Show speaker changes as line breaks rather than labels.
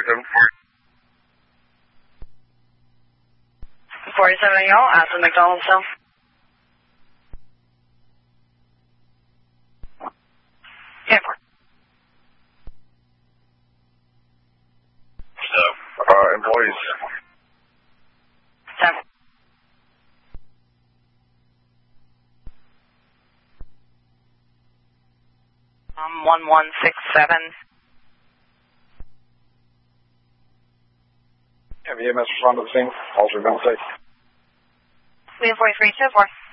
47 y'all, after McDonald's cell. Yeah.
Employees.
7. I'm 1167.
Have EMS respond to the scene? Also been safe.
We have 4324.